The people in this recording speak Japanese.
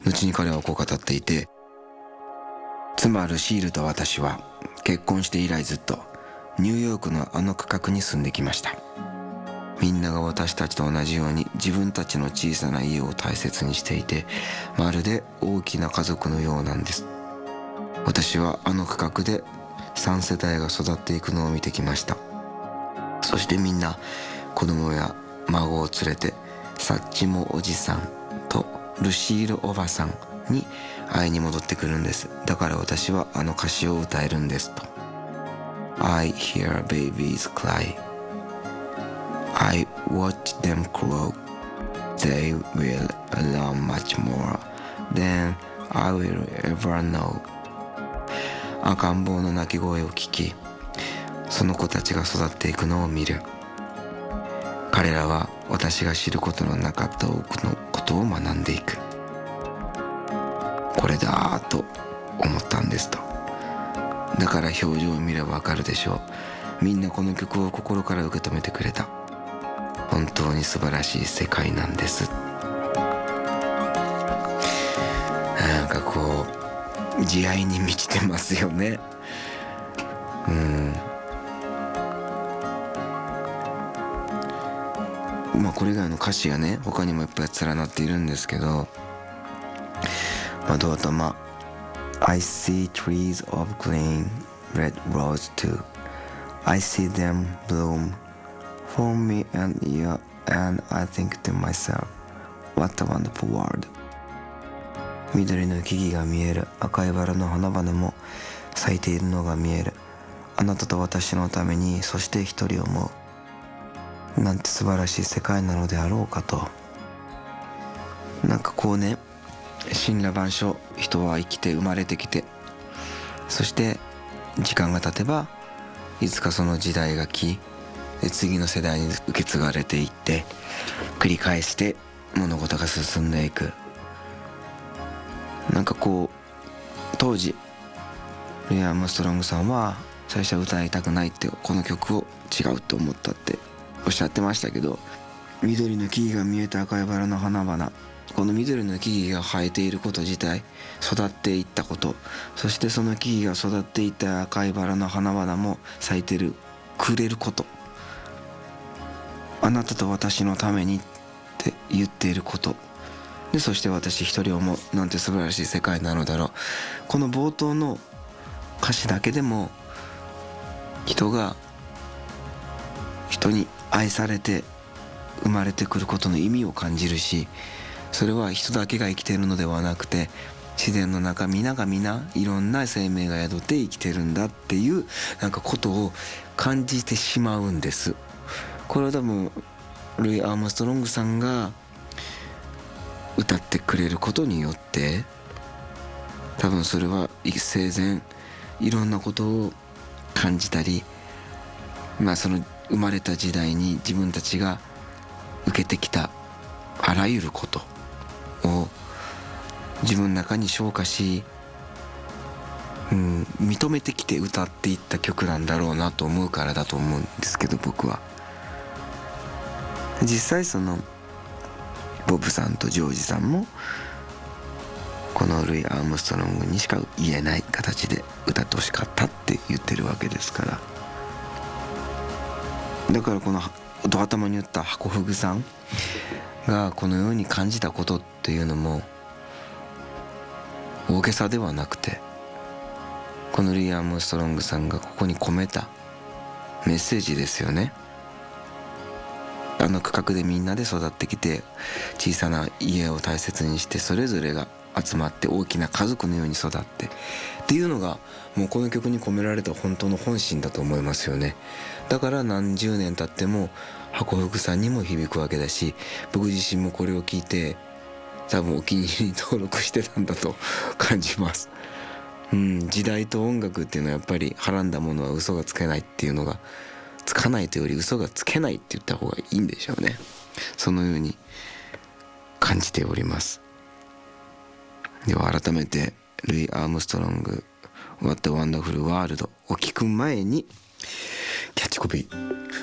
後に彼はこう語っていて、妻ルシールと私は結婚して以来ずっとニューヨークのあの区画に住んできました。みんなが私たちと同じように自分たちの小さな家を大切にしていて、まるで大きな家族のようなんです。私はあの区画で3世代が育っていくのを見てきました。そしてみんな子供や孫を連れてサッチモおじさんとルシールおばさんに会いに戻ってくるんです。だから私はあの歌詞を歌えるんですと。 I hear babies cry, I watch them grow, they will learn much more than I will ever know。 赤ん坊の泣き声を聞き、その子たちが育っていくのを見る。彼らは私が知ることのなかった多くのことを学んでいく。これだと思ったんですと。だから表情を見ればわかるでしょう。みんなこの曲を心から受け止めてくれた。本当に素晴らしい世界なんです。なんかこう慈愛に満ちてますよね。まあこれ以外の歌詞がね他にもいっぱい連なっているんですけど、ドア頭 I see trees of green red rose too, I see them bloom for me and you, and I think to myself, what a wonderful world。 緑の木々が見える、赤いバラの花々も咲いているのが見える。あなたと私のために、そして一人思う。なんて素晴らしい世界なのであろうかと。なんかこうね、神羅万象、人は生きて生まれてきて、そして時間が経てばいつかその時代が来で、次の世代に受け継がれていって、繰り返して物事が進んでいく。なんかこう当時ルイ・アームストロングさんは最初は歌いたくないって、この曲を違うと思ったっておっしゃってましたけど、緑の木々が見えた赤いバラの花々、この緑の木々が生えていること自体、育っていったこと、そしてその木々が育っていった赤いバラの花々も咲いてるくれること、あなたと私のためにって言っていることで、そして私一人思う、なんて素晴らしい世界なのだろう。この冒頭の歌詞だけでも人が人に愛されて生まれてくることの意味を感じるし、それは人だけが生きているのではなくて、自然の中皆が皆いろんな生命が宿って生きてるんだっていうなんかことを感じてしまうんです。これは多分ルイ・アームストロングさんが歌ってくれることによって、多分それは生前いろんなことを感じたり、その生まれた時代に自分たちが受けてきたあらゆることを自分の中に消化し、認めてきて歌っていった曲なんだろうなと思うからだと思うんですけど、僕は実際そのボブさんとジョージさんもこのルイ・アームストロングにしか言えない形で歌ってほしかったって言ってるわけですから。だからこのド頭に言ったハコフグさんがこのように感じたことっていうのも大げさではなくて、このルイ・アームストロングさんがここに込めたメッセージですよね。あの区画でみんなで育ってきて、小さな家を大切にして、それぞれが集まって大きな家族のように育ってっていうのが、もうこの曲に込められた本当の本心だと思いますよね。だから何十年経ってもハコフグさんにも響くわけだし、僕自身もこれを聞いて多分お気に入りに登録してたんだと感じます。時代と音楽っていうのはやっぱり、はらんだものは嘘がつけないっていうのが、つかないというより嘘がつけないって言った方がいいんでしょうね。そのように感じております。では改めてルイ・アームストロング What a Wonderful World を聞く前にキャッチコピー